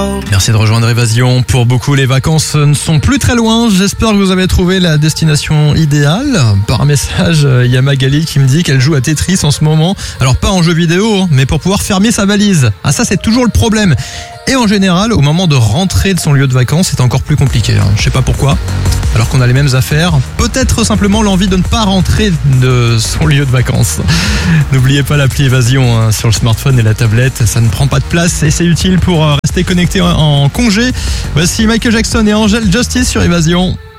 Merci de rejoindre Évasion. Pour beaucoup, les vacances ne sont plus très loin. J'espère que vous avez trouvé la destination idéale. Par message, il y a Magali qui me dit qu'elle joue à Tetris en ce moment. Alors pas en jeu vidéo, mais pour pouvoir fermer sa valise. Ah ça, c'est toujours le problème. Et en général, au moment de rentrer de son lieu de vacances, c'est encore plus compliqué. Je sais pas pourquoi. Alors qu'on a les mêmes affaires, peut-être simplement l'envie de ne pas rentrer de son lieu de vacances. N'oubliez pas l'appli Évasion sur le smartphone et la tablette, ça ne prend pas de place et c'est utile pour rester connecté en congé. Voici Michael Jackson et Angel Justice sur Évasion.